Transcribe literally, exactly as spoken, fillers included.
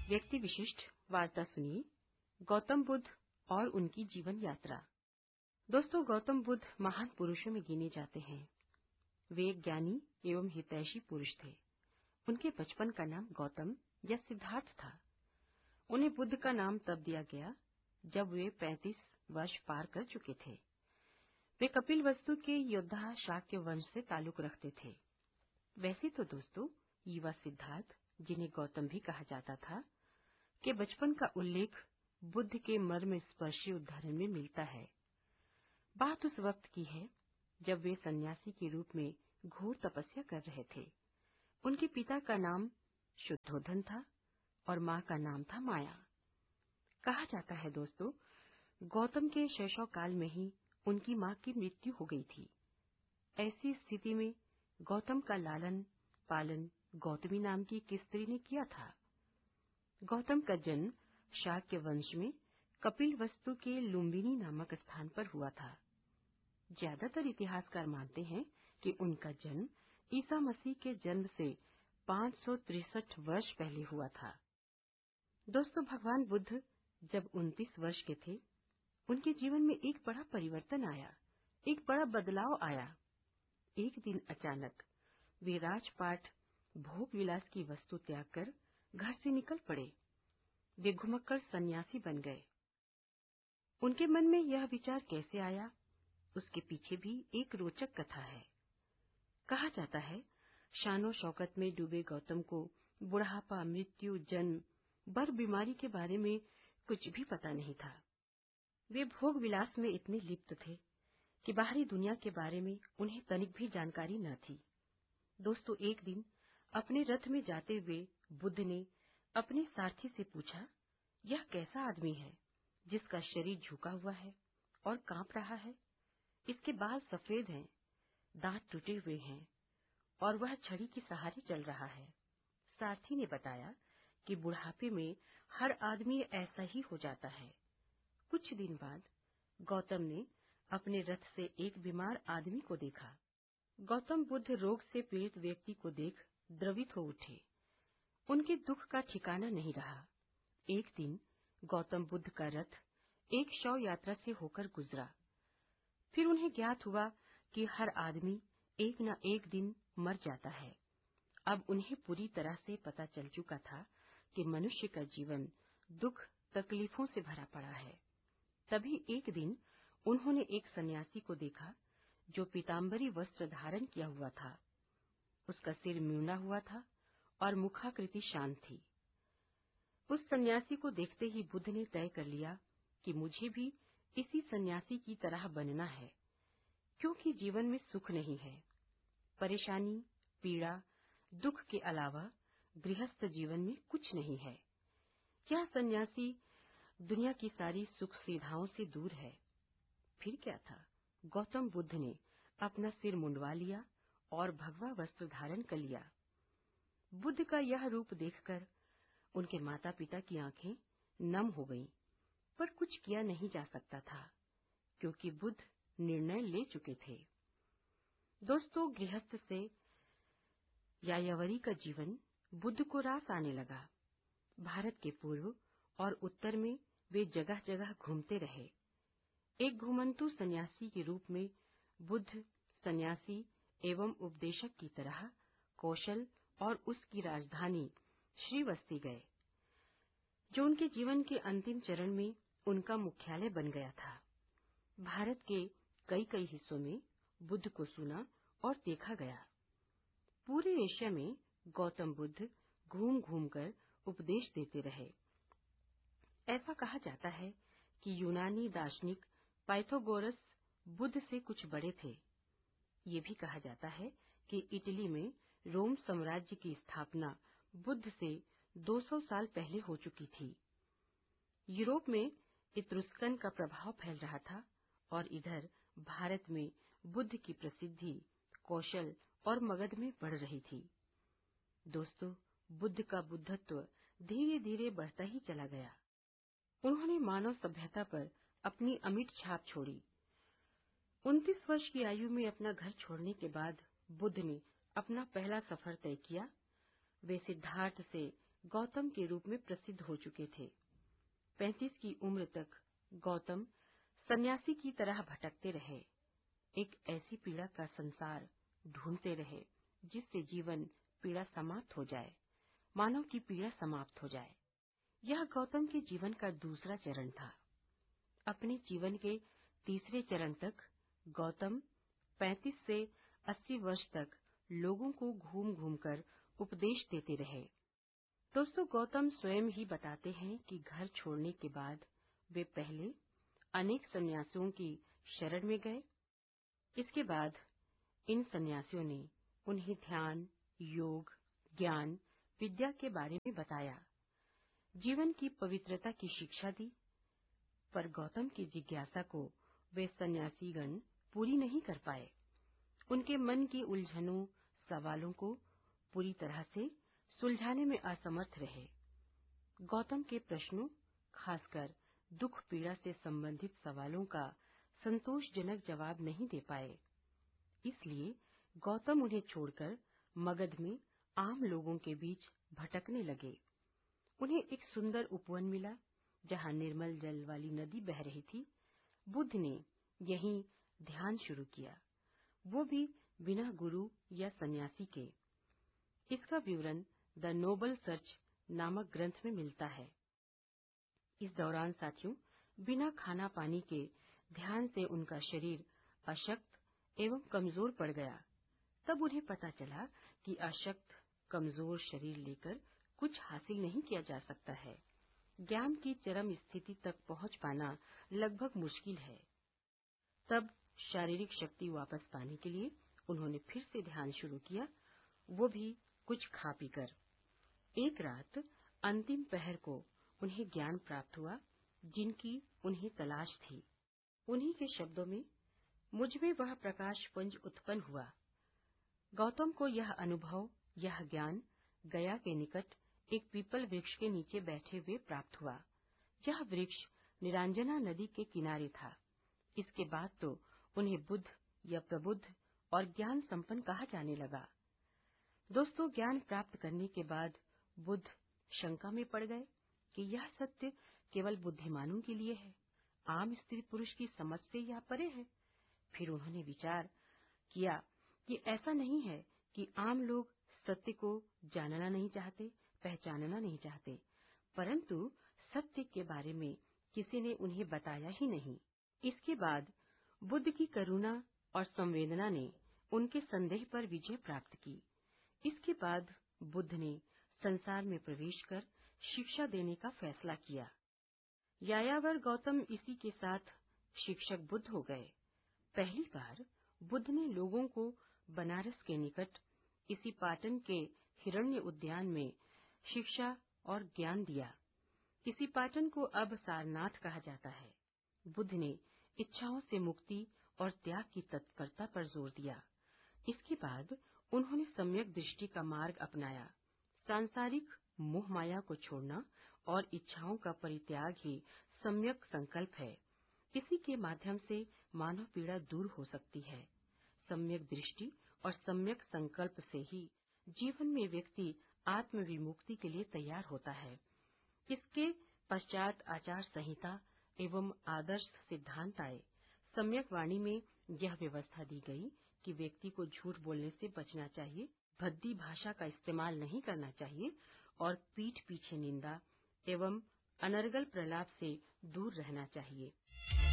व्यक्ति विशिष्ट वार्ता सुनिए गौतम बुद्ध और उनकी जीवन यात्रा। दोस्तों, गौतम बुद्ध महान पुरुषों में गिने जाते हैं। वे एक ज्ञानी एवं हितैषी पुरुष थे। उनके बचपन का नाम गौतम या सिद्धार्थ था। उन्हें बुद्ध का नाम तब दिया गया जब वे पैंतीस वर्ष पार कर चुके थे। वे कपिलवस्तु के योद्धा शाक्य वंश से ताल्लुक रखते थे। वैसे तो दोस्तों, युवा सिद्धार्थ, जिन्हें गौतम भी कहा जाता था, के बचपन का उल्लेख बुद्ध के मर्म स्पर्शी उदाहरण में मिलता है। बात उस वक्त की है जब वे सन्यासी के रूप में घोर तपस्या कर रहे थे। उनके पिता का नाम शुद्धोधन था और माँ का नाम था माया। कहा जाता है दोस्तों, गौतम के शैशव काल में ही उनकी माँ की मृत्यु हो गई थी। ऐसी स्थिति में गौतम का लालन पालन गौतमी नाम की एक स्त्री ने किया था। गौतम का जन्म शाक्य वंश में कपिलवस्तु के लुम्बिनी नामक स्थान पर हुआ था। ज्यादातर इतिहासकार मानते हैं कि उनका जन्म ईसा मसीह के जन्म से पाँच सौ तिरसठ वर्ष पहले हुआ था। दोस्तों, भगवान बुद्ध जब उनतीस वर्ष के थे, उनके जीवन में एक बड़ा परिवर्तन आया, एक बड़ा बदलाव आया। एक दिन अचानक वे राजपाट भोग विलास की वस्तु त्याग कर घर से निकल पड़े। वे घुमक्कड़ सन्यासी बन गए। उनके मन में यह विचार कैसे आया, उसके पीछे भी एक रोचक कथा है। कहा जाता है, शानो शौकत में डूबे गौतम को बुढ़ापा, मृत्यु, जन्म, बर बीमारी के बारे में कुछ भी पता नहीं था। वे भोग विलास में इतने लिप्त थे कि बाहरी दुनिया के बारे में उन्हें तनिक भी जानकारी न थी। दोस्तों, एक दिन अपने रथ में जाते हुए बुद्ध ने अपने सारथी से पूछा, यह कैसा आदमी है जिसका शरीर झुका हुआ है और कांप रहा है? इसके बाल सफेद हैं, दांत टूटे हुए हैं और वह छड़ी के सहारे चल रहा है। सारथी ने बताया कि बुढ़ापे में हर आदमी ऐसा ही हो जाता है। कुछ दिन बाद गौतम ने अपने रथ से एक बीमार आदमी को देखा। गौतम बुद्ध रोग से पीड़ित व्यक्ति को देख द्रवित हो उठे। उनके दुख का ठिकाना नहीं रहा। एक दिन गौतम बुद्ध का रथ एक शव यात्रा से होकर गुजरा। फिर उन्हें ज्ञात हुआ कि हर आदमी एक न एक दिन मर जाता है। अब उन्हें पूरी तरह से पता चल चुका था कि मनुष्य का जीवन दुख तकलीफों से भरा पड़ा है। तभी एक दिन उन्होंने एक सन्यासी को देखा जो पीताम्बरी वस्त्र धारण किया हुआ था। उसका सिर म्यूंडा हुआ था और मुखाकृति शांत थी। उस सन्यासी को देखते ही बुद्ध ने तय कर लिया कि मुझे भी इसी सन्यासी की तरह बनना है, क्योंकि जीवन में सुख नहीं है। परेशानी, पीड़ा, दुख के अलावा गृहस्थ जीवन में कुछ नहीं है। यह सन्यासी दुनिया की सारी सुख सुविधाओं से दूर है। फिर क्या था, गौतम बुद्ध ने अपना सिर मुंडवा लिया और भगवा वस्त्र धारण कर लिया। बुद्ध का यह रूप देखकर उनके माता पिता की आंखें नम हो गईं, पर कुछ किया नहीं जा सकता था, क्योंकि बुद्ध निर्णय ले चुके थे। दोस्तों, गृहस्थ से यायावरी का जीवन बुद्ध को रास आने लगा। भारत के पूर्व और उत्तर में वे जगह जगह घूमते रहे। एक घुमंतु सन्यासी के रूप में बुद्ध सन्यासी एवं उपदेशक की तरह कौशल और उसकी राजधानी श्रीवस्ती गए, जो उनके जीवन के अंतिम चरण में उनका मुख्यालय बन गया था। भारत के कई कई हिस्सों में बुद्ध को सुना और देखा गया। पूरे एशिया में गौतम बुद्ध घूम घूम कर उपदेश देते रहे। ऐसा कहा जाता है कि यूनानी दार्शनिक पाइथागोरस बुद्ध से कुछ बड़े थे। ये भी कहा जाता है कि इटली में रोम साम्राज्य की स्थापना बुद्ध से दो सौ साल पहले हो चुकी थी। यूरोप में इत्रुस्कन का प्रभाव फैल रहा था और इधर भारत में बुद्ध की प्रसिद्धि, कौशल और मगध में बढ़ रही थी। दोस्तों, बुद्ध का बुद्धत्व धीरे धीरे बढ़ता ही चला गया। उन्होंने मानव सभ्यता पर अपनी अमिट छाप छोड़ी। उनतीस वर्ष की आयु में अपना घर छोड़ने के बाद बुद्ध ने अपना पहला सफर तय किया। वे सिद्धार्थ से गौतम के रूप में प्रसिद्ध हो चुके थे। पैंतीस की उम्र तक गौतम सन्यासी की तरह भटकते रहे, एक ऐसी पीड़ा का संसार ढूंढते रहे जिससे जीवन पीड़ा समाप्त हो जाए, मानव की पीड़ा समाप्त हो जाए। यह गौतम के जीवन का दूसरा चरण था। अपने जीवन के तीसरे चरण तक गौतम पैंतीस से अस्सी वर्ष तक लोगों को घूम घूम कर उपदेश देते रहे। दोस्तों, गौतम स्वयं ही बताते हैं कि घर छोड़ने के बाद वे पहले अनेक सन्यासियों की शरण में गए। इसके बाद इन सन्यासियों ने उन्हें ध्यान, योग, ज्ञान, विद्या के बारे में बताया, जीवन की पवित्रता की शिक्षा दी। पर गौतम की जिज्ञासा को वे सन्यासीगण पूरी नहीं कर पाए। उनके मन की उलझनों, सवालों को पूरी तरह से सुलझाने में असमर्थ रहे। गौतम के प्रश्नों, खासकर दुख पीड़ा से संबंधित सवालों का संतोषजनक जवाब नहीं दे पाए। इसलिए गौतम उन्हें छोड़कर मगध में आम लोगों के बीच भटकने लगे। उन्हें एक सुंदर उपवन मिला जहां निर्मल जल वाली नदी बह रही थी। बुद्ध ने यहीं ध्यान शुरू किया, वो भी बिना गुरु या सन्यासी के। इसका विवरण द नोबल सर्च नामक ग्रंथ में मिलता है। इस दौरान साथियों, बिना खाना पानी के ध्यान से उनका शरीर अशक्त एवं कमजोर पड़ गया। तब उन्हें पता चला कि अशक्त, कमजोर शरीर लेकर कुछ हासिल नहीं किया जा सकता है। ज्ञान की चरम स्थिति तक पहुंच पाना लगभग मुश्किल है। तब शारीरिक शक्ति वापस पाने के लिए उन्होंने फिर से ध्यान शुरू किया, वो भी कुछ खा पीकर। एक रात अंतिम पहर को उन्हें ज्ञान प्राप्त हुआ जिनकी उन्हें तलाश थी। उन्हीं के शब्दों में, मुझ में वह प्रकाश पुंज उत्पन्न हुआ। गौतम को यह अनुभव, यह ज्ञान गया के निकट एक पीपल वृक्ष के नीचे बैठे हुए प्राप्त हुआ। यह वृक्ष निरांजना नदी के किनारे था। इसके बाद तो उन्हें बुद्ध या प्रबुद्ध और ज्ञान संपन्न कहा जाने लगा। दोस्तों, ज्ञान प्राप्त करने के बाद बुद्ध शंका में पड़ गए कि यह सत्य केवल बुद्धिमानों के लिए है, आम स्त्री पुरुष की समझ से यह परे है। फिर उन्होंने विचार किया कि ऐसा नहीं है कि आम लोग सत्य को जानना नहीं चाहते, पहचानना नहीं चाहते, परंतु सत्य के बारे में किसी ने उन्हें बताया ही नहीं। इसके बाद बुद्ध की करुणा और संवेदना ने उनके संदेह पर विजय प्राप्त की। इसके बाद बुद्ध ने संसार में प्रवेश कर शिक्षा देने का फैसला किया। यायावर गौतम इसी के साथ शिक्षक बुद्ध हो गए। पहली बार बुद्ध ने लोगों को बनारस के निकट इसी पाटन के हिरण्य उद्यान में शिक्षा और ज्ञान दिया। इसी पाटन को अब सारनाथ कहा जाता है। बुद्ध ने इच्छाओं से मुक्ति और त्याग की तत्परता पर जोर दिया। इसके बाद उन्होंने सम्यक दृष्टि का मार्ग अपनाया। सांसारिक मोह माया को छोड़ना और इच्छाओं का परित्याग ही सम्यक संकल्प है। इसी के माध्यम से मानव पीड़ा दूर हो सकती है। सम्यक दृष्टि और सम्यक संकल्प से ही जीवन में व्यक्ति आत्म विमुक्ति के लिए तैयार होता है। इसके पश्चात आचार संहिता एवं आदर्श सिद्धांत आए। सम्यक वाणी में यह व्यवस्था दी गई कि व्यक्ति को झूठ बोलने से बचना चाहिए, भद्दी भाषा का इस्तेमाल नहीं करना चाहिए और पीठ पीछे निंदा एवं अनर्गल प्रलाप से दूर रहना चाहिए।